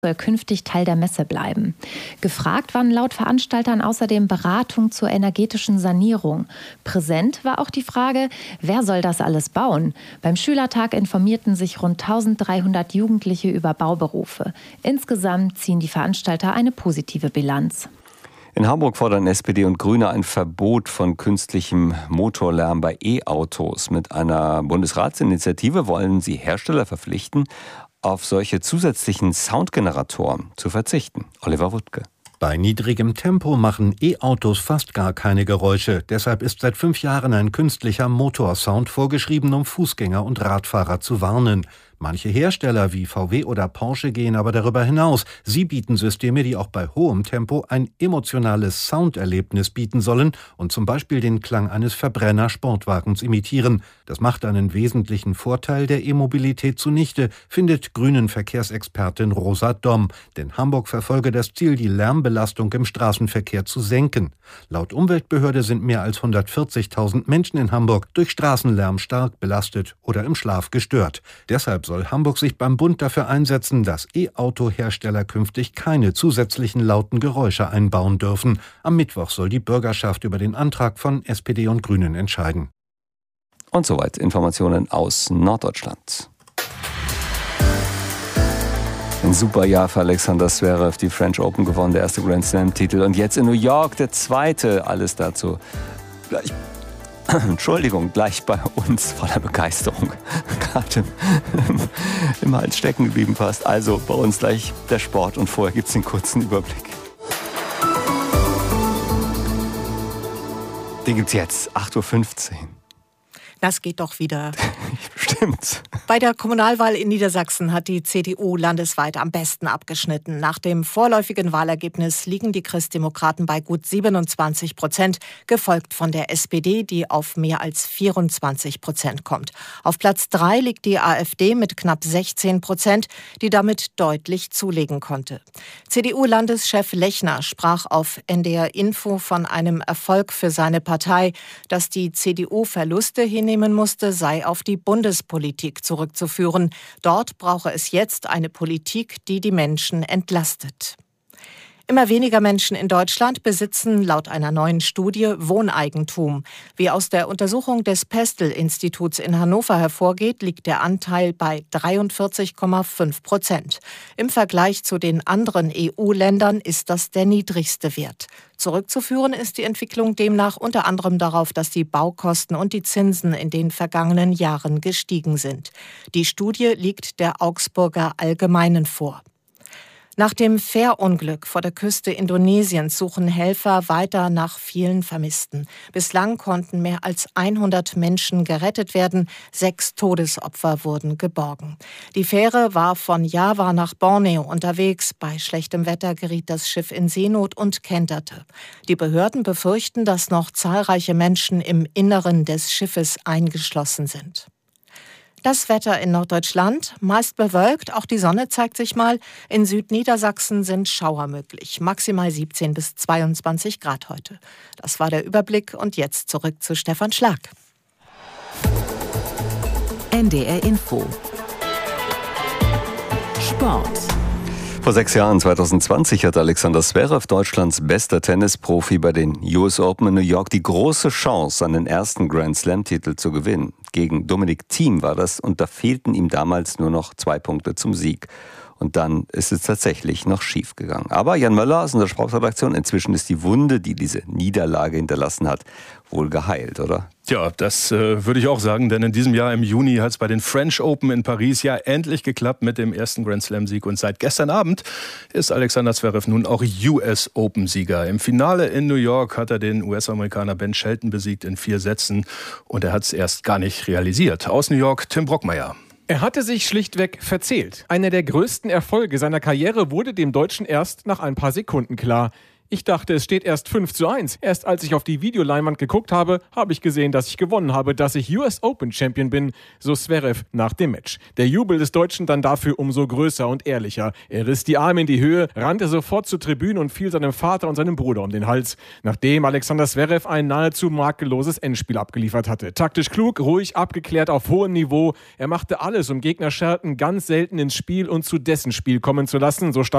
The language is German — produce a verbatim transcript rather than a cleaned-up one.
soll künftig Teil der Messe bleiben. Gefragt waren laut Veranstaltern außerdem Beratung zur energetischen Sanierung. Präsent war auch die Frage, wer soll das alles bauen? Beim Schülertag informierten sich rund dreizehnhundert Jugendliche über Bauberufe. Insgesamt ziehen die Veranstalter eine positive Bilanz. In Hamburg fordern S P D und Grüne ein Verbot von künstlichem Motorlärm bei E-Autos. Mit einer Bundesratsinitiative wollen sie Hersteller verpflichten, auf solche zusätzlichen Soundgeneratoren zu verzichten. Oliver Wuttke. Bei niedrigem Tempo machen E-Autos fast gar keine Geräusche. Deshalb ist seit fünf Jahren ein künstlicher Motorsound vorgeschrieben, um Fußgänger und Radfahrer zu warnen. Manche Hersteller wie V W oder Porsche gehen aber darüber hinaus. Sie bieten Systeme, die auch bei hohem Tempo ein emotionales Sounderlebnis bieten sollen und zum Beispiel den Klang eines Verbrenner-Sportwagens imitieren. Das macht einen wesentlichen Vorteil der E-Mobilität zunichte, findet Grünen Verkehrsexpertin Rosa Domm. Denn Hamburg verfolge das Ziel, die Lärmbelastung im Straßenverkehr zu senken. Laut Umweltbehörde sind mehr als hundertvierzigtausend Menschen in Hamburg durch Straßenlärm stark belastet oder im Schlaf gestört. Deshalb soll Hamburg sich beim Bund dafür einsetzen, dass E-Auto-Hersteller künftig keine zusätzlichen lauten Geräusche einbauen dürfen. Am Mittwoch soll die Bürgerschaft über den Antrag von S P D und Grünen entscheiden. Und soweit Informationen aus Norddeutschland. Ein super Jahr für Alexander Zverev, die French Open gewonnen, der erste Grand Slam-Titel. Und jetzt in New York der zweite. Alles dazu gleich. Entschuldigung, gleich bei uns voller Begeisterung. Gerade im, im Hals stecken geblieben fast. Also bei uns gleich der Sport und vorher gibt es den kurzen Überblick. Den gibt es jetzt, acht Uhr fünfzehn. Das geht doch wieder. Stimmt. Bei der Kommunalwahl in Niedersachsen hat die C D U landesweit am besten abgeschnitten. Nach dem vorläufigen Wahlergebnis liegen die Christdemokraten bei gut siebenundzwanzig Prozent, gefolgt von der S P D, die auf mehr als vierundzwanzig Prozent kommt. Auf Platz drei liegt die AfD mit knapp sechzehn Prozent, die damit deutlich zulegen konnte. C D U-Landeschef Lechner sprach auf N D R Info von einem Erfolg für seine Partei. Dass die C D U Verluste hinnehmen musste, sei auf die Bundespolitik zurückzuführen. Dort brauche es jetzt eine Politik, die die Menschen entlastet. Immer weniger Menschen in Deutschland besitzen laut einer neuen Studie Wohneigentum. Wie aus der Untersuchung des Pestel-Instituts in Hannover hervorgeht, liegt der Anteil bei dreiundvierzig Komma fünf Prozent. Im Vergleich zu den anderen E U-Ländern ist das der niedrigste Wert. Zurückzuführen ist die Entwicklung demnach unter anderem darauf, dass die Baukosten und die Zinsen in den vergangenen Jahren gestiegen sind. Die Studie liegt der Augsburger Allgemeinen vor. Nach dem Fährunglück vor der Küste Indonesiens suchen Helfer weiter nach vielen Vermissten. Bislang konnten mehr als hundert Menschen gerettet werden. Sechs Todesopfer wurden geborgen. Die Fähre war von Java nach Borneo unterwegs. Bei schlechtem Wetter geriet das Schiff in Seenot und kenterte. Die Behörden befürchten, dass noch zahlreiche Menschen im Inneren des Schiffes eingeschlossen sind. Das Wetter in Norddeutschland, meist bewölkt, auch die Sonne zeigt sich mal. In Südniedersachsen sind Schauer möglich, maximal siebzehn bis zweiundzwanzig Grad heute. Das war der Überblick und jetzt zurück zu Stefan Schlag. N D R Info. Sport. Vor sechs Jahren, zwanzig zwanzig, hat Alexander Zverev, Deutschlands bester Tennisprofi, bei den U S Open in New York die große Chance, seinen ersten Grand Slam-Titel zu gewinnen. Gegen Dominic Thiem war das und da fehlten ihm damals nur noch zwei Punkte zum Sieg. Und dann ist es tatsächlich noch schief gegangen. Aber Jan Möller aus unserer Sportredaktion, inzwischen ist die Wunde, die diese Niederlage hinterlassen hat, wohl geheilt, oder? Ja, das äh, würde ich auch sagen, denn in diesem Jahr im Juni hat es bei den French Open in Paris ja endlich geklappt mit dem ersten Grand Slam-Sieg. Und seit gestern Abend ist Alexander Zverev nun auch U S Open-Sieger. Im Finale in New York hat er den U S-Amerikaner Ben Shelton besiegt in vier Sätzen. Und er hat es erst gar nicht realisiert. Aus New York, Tim Brockmeier. Er hatte sich schlichtweg verzählt. Einer der größten Erfolge seiner Karriere wurde dem Deutschen erst nach ein paar Sekunden klar. Ich dachte, es steht erst fünf zu eins. Erst als ich auf die Videoleinwand geguckt habe, habe ich gesehen, dass ich gewonnen habe, dass ich U S Open Champion bin, so Zverev nach dem Match. Der Jubel des Deutschen dann dafür umso größer und ehrlicher. Er riss die Arme in die Höhe, rannte sofort zur Tribüne und fiel seinem Vater und seinem Bruder um den Hals, nachdem Alexander Zverev ein nahezu makelloses Endspiel abgeliefert hatte. Taktisch klug, ruhig, abgeklärt auf hohem Niveau. Er machte alles, um Gegnerscherten ganz selten ins Spiel und zu dessen Spiel kommen zu lassen. So stand